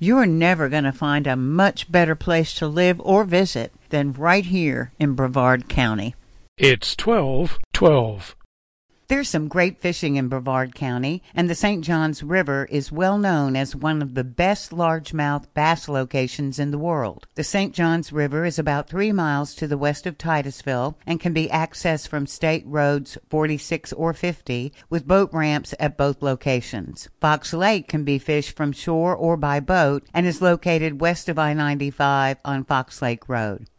You're never going to find a much better place to live or visit than right here in Brevard County. It's 12:12. There's some great fishing in Brevard County, and the St. Johns River is well known as one of the best largemouth bass locations in the world. The St. Johns River is about 3 miles to the west of Titusville and can be accessed from State Roads 46 or 50 with boat ramps at both locations. Fox Lake can be fished from shore or by boat and is located west of I-95 on Fox Lake Road.